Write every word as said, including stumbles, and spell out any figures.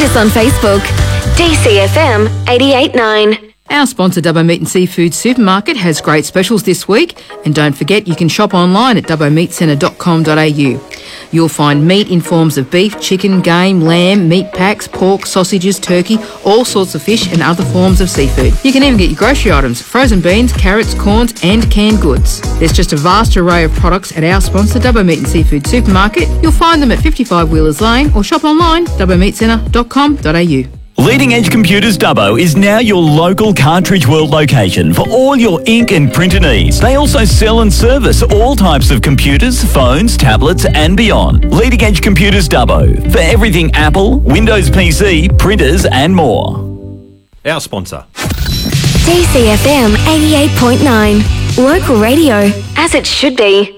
us on Facebook. D C F M eighty-eight point nine. Our sponsor, Dubbo Meat and Seafood Supermarket, has great specials this week. And don't forget, you can shop online at dubbo meat centre dot com dot a u. You'll find meat in forms of beef, chicken, game, lamb, meat packs, pork, sausages, turkey, all sorts of fish and other forms of seafood. You can even get your grocery items, frozen beans, carrots, corns and canned goods. There's just a vast array of products at our sponsor, Dubbo Meat and Seafood Supermarket. You'll find them at fifty-five Wheelers Lane or shop online, dubbo meat centre dot com dot a u. Leading Edge Computers Dubbo is now your local Cartridge World location for all your ink and printer needs. They also sell and service all types of computers, phones, tablets and beyond. Leading Edge Computers Dubbo for everything Apple, Windows P C, printers and more. Our sponsor. D C F M eighty-eight point nine. Local radio, as it should be.